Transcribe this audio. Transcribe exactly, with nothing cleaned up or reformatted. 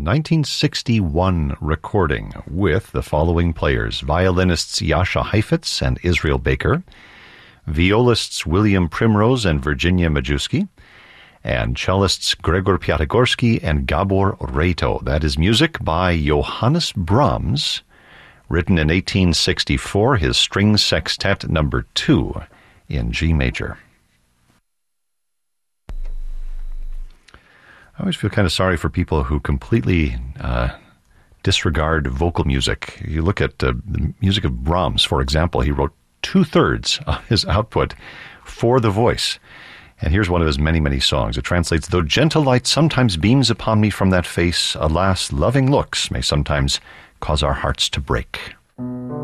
nineteen sixty-one recording with the following players: violinists Jascha Heifetz and Israel Baker, violists William Primrose and Virginia Majewski, and cellists Gregor Piatigorsky and Gabor Reito. That is music by Johannes Brahms, written in eighteen sixty-four, his String Sextet number two in G major. I always feel kind of sorry for people who completely uh, disregard vocal music. You look at uh, the music of Brahms, for example. He wrote two-thirds of his output for the voice. And here's one of his many, many songs. It translates, "Though gentle light sometimes beams upon me from that face, alas, loving looks may sometimes cause our hearts to break."